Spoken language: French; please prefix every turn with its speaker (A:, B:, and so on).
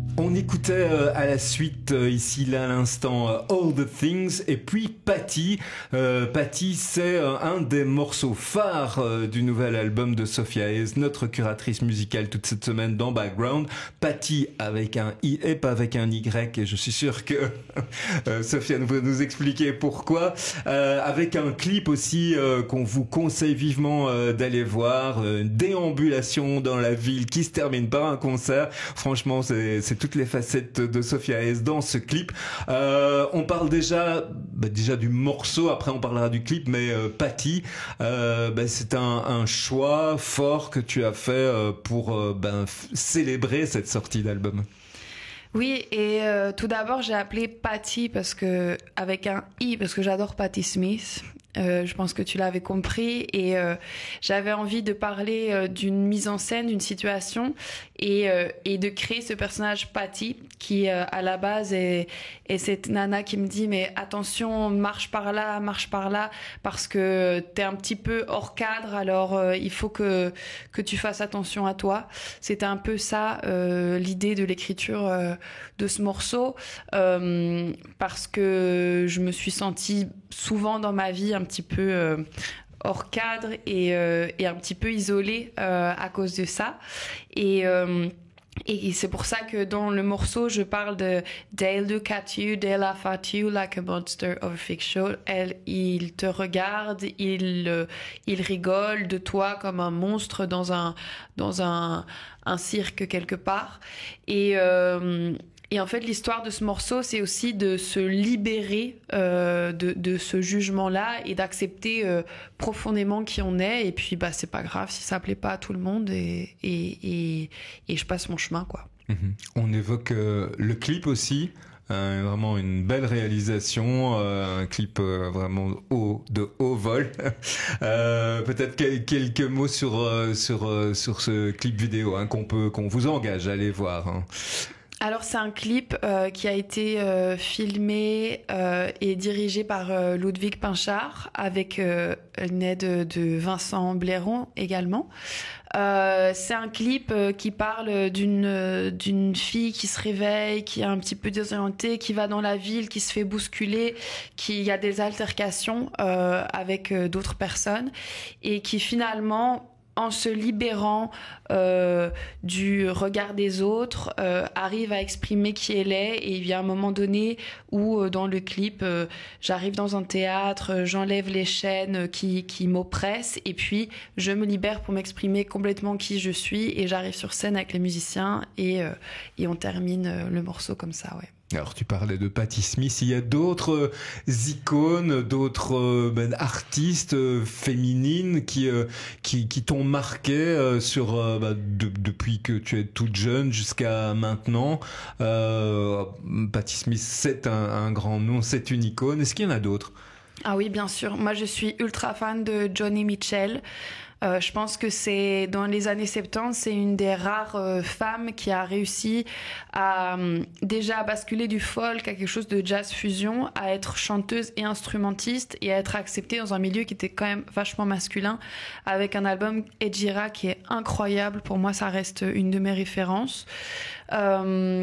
A: On écoutait à la suite, ici là à l'instant, All the Things et puis Patty. Patty, c'est un des morceaux phares du nouvel album de Sophia Hayes, notre curatrice musicale toute cette semaine dans Background. Patty avec un I et pas avec un Y, et je suis sûr que Sophia va nous expliquer pourquoi. Avec un clip aussi qu'on vous conseille vivement d'aller voir, une déambulation dans la ville qui se termine par un concert. Franchement, c'est toutes les facettes de Sophia Hayes dans ce clip. On parle déjà du morceau, après on parlera du clip, mais Patty, c'est un choix fort que tu as fait pour célébrer cette sortie d'album.
B: Oui, et tout d'abord j'ai appelé Patty avec un I parce que j'adore Patti Smith. Je pense que tu l'avais compris, et j'avais envie de parler d'une mise en scène, d'une situation, et de créer ce personnage Patty qui à la base est cette nana qui me dit mais attention, marche par là parce que t'es un petit peu hors cadre, alors il faut que tu fasses attention à toi. C'était un peu ça l'idée de l'écriture de ce morceau, parce que je me suis sentie souvent dans ma vie un petit peu hors cadre et un petit peu isolée à cause de ça. Et c'est pour ça que dans le morceau, je parle de They look at you, they laugh at you like a monster of a fake show. Ils te regardent, ils rigolent de toi comme un monstre dans un cirque quelque part. Et en fait, l'histoire de ce morceau, c'est aussi de se libérer de ce jugement-là et d'accepter profondément qui on est. Et puis, c'est pas grave si ça plaît pas à tout le monde, et je passe mon chemin, quoi.
A: On évoque le clip aussi. Vraiment une belle réalisation, un clip vraiment de haut vol. Peut-être quelques mots sur ce clip vidéo qu'on vous engage à aller voir.
B: Alors c'est un clip qui a été filmé et dirigé par Ludwig Pinchard avec une aide de Vincent Blairon également. C'est un clip qui parle d'une fille qui se réveille, qui est un petit peu désorientée, qui va dans la ville, qui se fait bousculer, qui a des altercations avec d'autres personnes, et qui finalement, en se libérant du regard des autres, arrive à exprimer qui elle est. Et il y a un moment donné où, dans le clip, j'arrive dans un théâtre, j'enlève les chaînes qui m'oppressent, et puis je me libère pour m'exprimer complètement qui je suis, et j'arrive sur scène avec les musiciens, et on termine le morceau comme ça, ouais.
A: Alors tu parlais de Patti Smith, il y a d'autres icônes, d'autres artistes féminines qui t'ont marqué depuis que tu es toute jeune jusqu'à maintenant. Patti Smith, c'est un grand nom, c'est une icône. Est-ce qu'il y en a d'autres?
B: Ah oui, bien sûr. Moi, je suis ultra fan de Joni Mitchell. Je pense que c'est dans les années 70, c'est une des rares femmes qui a réussi à déjà basculer du folk à quelque chose de jazz fusion, à être chanteuse et instrumentiste, et à être acceptée dans un milieu qui était quand même vachement masculin, avec un album Edgira qui est incroyable. Pour moi, ça reste une de mes références.